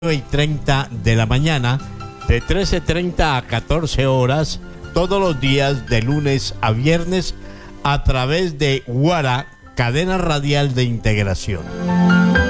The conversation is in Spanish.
9:30 de la mañana, de 13:30 a 14 horas, todos los días de lunes a viernes, a través de Guara, cadena radial de integración.